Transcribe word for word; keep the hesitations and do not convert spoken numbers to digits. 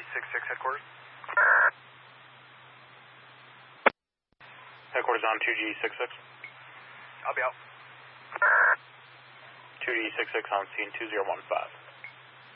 six six headquarters. Headquarters on two G six six. I'll be out. two G six six on scene two zero one five.